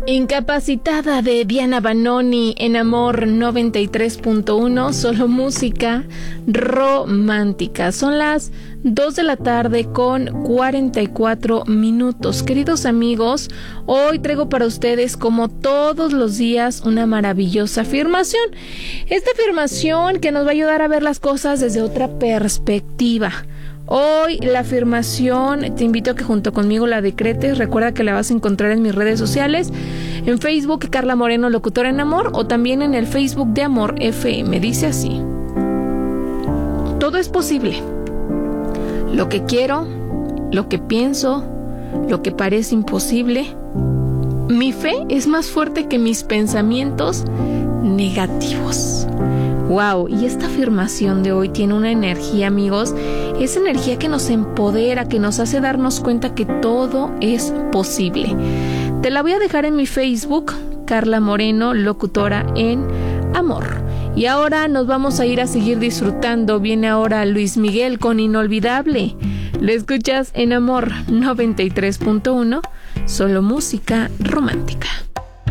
Incapacitada de Diana Vanoni en Amor 93.1, solo música romántica. Son las 2 de la tarde con 44 minutos. Queridos amigos, hoy traigo para ustedes, como todos los días, una maravillosa afirmación. Esta afirmación que nos va a ayudar a ver las cosas desde otra perspectiva. Hoy la afirmación te invito a que junto conmigo la decretes. Recuerda que la vas a encontrar en mis redes sociales, en Facebook Carla Moreno Locutora en Amor, o también en el Facebook de Amor FM. Dice así: todo es posible. Lo que quiero, lo que pienso, lo que parece imposible. Mi fe es más fuerte que mis pensamientos negativos. Wow, y esta afirmación de hoy tiene una energía, amigos, esa energía que nos empodera, que nos hace darnos cuenta que todo es posible. Te la voy a dejar en mi Facebook, Carla Moreno, Locutora en Amor. Y ahora nos vamos a ir a seguir disfrutando. Viene ahora Luis Miguel con Inolvidable. Lo escuchas en Amor 93.1, solo música romántica.